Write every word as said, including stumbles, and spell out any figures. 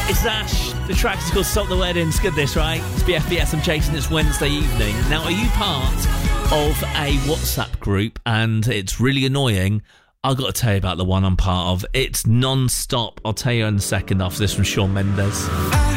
It's Ash. The track is called Stop the Weddings. Good this, right? It's B F B S. I'm Jason. It's Wednesday evening. Now, are you part of a WhatsApp group and it's really annoying? I've got to tell you about the one I'm part of. It's non-stop. I'll tell you in a second after this from Shawn Mendes. I